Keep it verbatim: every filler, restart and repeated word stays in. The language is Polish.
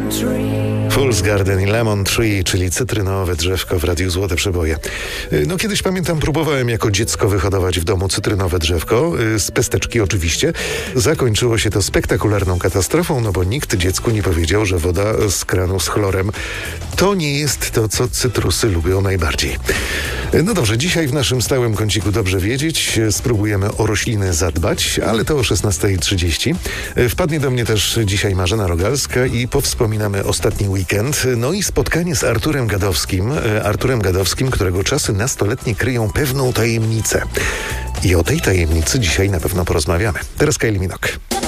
Fool's Garden i Lemon Tree, czyli cytrynowe drzewko w Radiu Złote Przeboje. No kiedyś pamiętam, próbowałem jako dziecko wyhodować w domu cytrynowe drzewko, z pesteczki oczywiście. Zakończyło się to spektakularną katastrofą, no bo nikt dziecku nie powiedział, że woda z kranu z chlorem to nie jest to, co cytrusy lubią najbardziej. No dobrze, dzisiaj w naszym stałym kąciku Dobrze Wiedzieć spróbujemy o rośliny zadbać, ale to o szesnasta trzydzieści. Wpadnie do mnie też dzisiaj Marzena Rogalska i powspominamy ostatni weekend, no i spotkanie z Arturem Gadowskim. Arturem Gadowskim, którego czasy nastoletnie kryją pewną tajemnicę. I o tej tajemnicy dzisiaj na pewno porozmawiamy. Teraz Kylie Minogue.